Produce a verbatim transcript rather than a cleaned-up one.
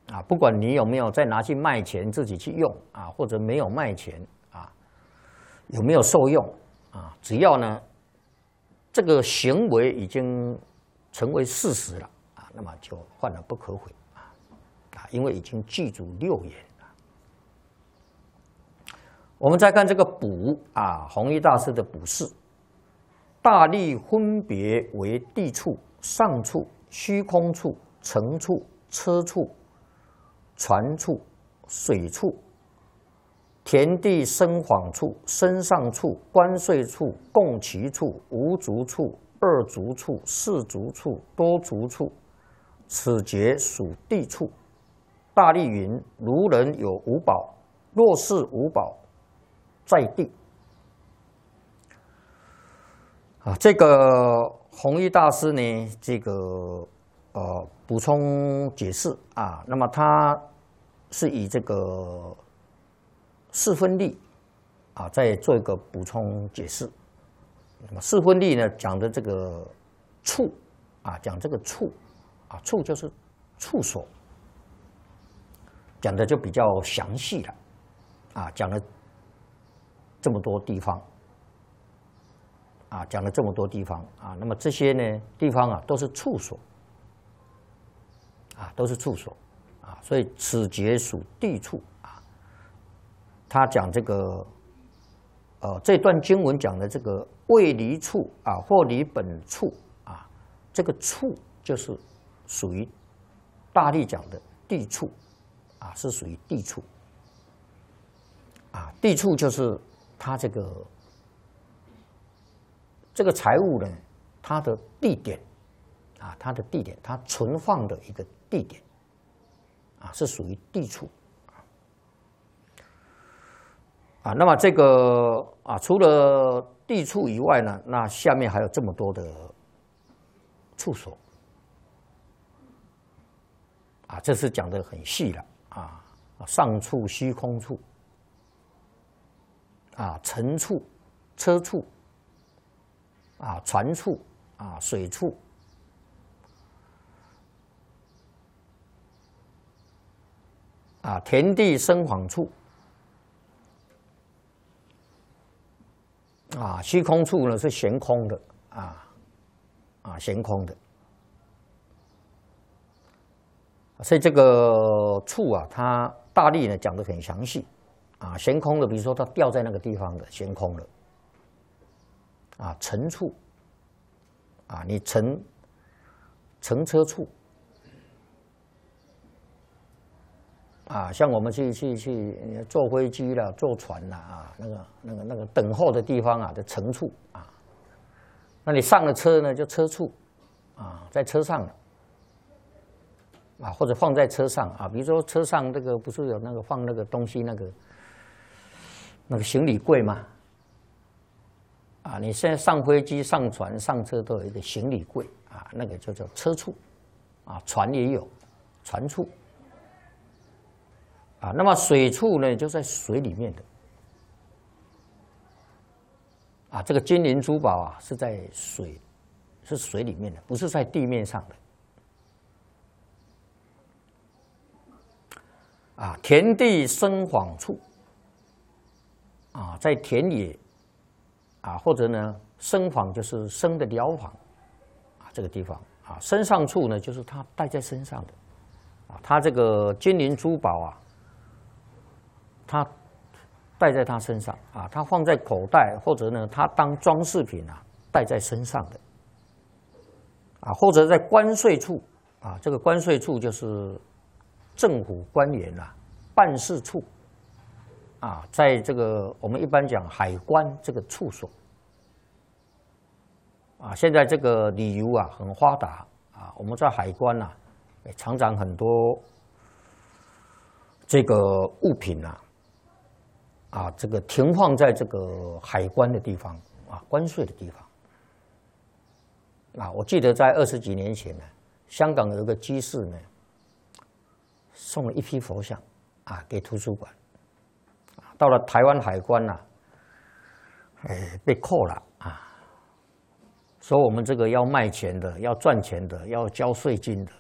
啊，不管你有没有再拿去卖钱自己去用啊，或者没有卖钱啊，有没有受用啊，只要呢这个行为已经成为事实了啊，那么就犯了不可悔啊啊，因为已经具足六眼了。我们再看这个卜啊，弘一大师的卜筮，大力分别为地处、上处、虚空处、层处、车处、船处、水处、田地生晃处、身上处、关税处、共其处、无足处、二足处、四足处、多足处，此节属地处。大力云：如人有五宝，若是五宝在地。啊，这个弘一大师呢，这个呃补充解释啊，那么他是以这个四分力啊，再做一个补充解释。那么四分力呢，讲的这个处啊，讲这个处啊，处就是处所，讲的就比较详细了啊，讲了这么多地方啊，讲了这么多地方啊，那么这些呢地方啊，都是处所啊，都是处所。啊，所以此节属地处啊。他讲这个，呃，这段经文讲的这个未离处啊，或离本处啊，这个处就是属于大力讲的地处啊，是属于地处啊。地处就是它这个这个财物呢，它的地点啊，它的地点，它存放的一个地点。啊，是属于地处啊。那么这个啊，除了地处以外呢，那下面还有这么多的处所啊，这是讲的很细了啊。上处、虚空处啊，层处、车处啊，船处啊，水处。啊，田地生晃处，啊，虚空处呢是悬空的，啊，啊，悬空的，所以这个处啊，它大力呢讲得很详细，啊，悬空的，比如说它掉在那个地方的悬空的，啊，乘处，啊，你乘乘车处。啊，像我们去去去坐飞机啦、坐船啦啊，那个那个那个等候的地方啊，的乘处啊，那你上了车呢，就车处啊，在车上了啊，或者放在车上啊，比如说车上这个不是有那个放那个东西那个那个行李柜吗？啊，你现在上飞机、上船、上车都有一个行李柜啊，那个就叫车处啊，船也有船处。啊，那么水处呢，就在水里面的。啊，这个金银珠宝啊，是在水，是水里面的，不是在地面上的。啊，田地生晃处，啊，在田野，啊，或者呢，生晃就是生的疗房，啊，这个地方啊，身上处呢，就是它带在身上的，啊，它这个金银珠宝啊。它戴在他身上啊，它放在口袋，或者呢，它当装饰品啊，戴在身上的啊，或者在关税处啊，这个关税处就是政府官员啊办事处啊，在这个我们一般讲海关这个处所啊，现在这个旅游啊很发达啊，我们在海关呐、啊，常常很多这个物品啊。啊，这个停放在这个海关的地方啊，关税的地方啊，我记得在二十几年前呢，香港有一个居士呢，送了一批佛像啊给图书馆，啊，到了台湾海关呐、啊，哎被扣了啊，说我们这个要卖钱的，要赚钱的，要交税金的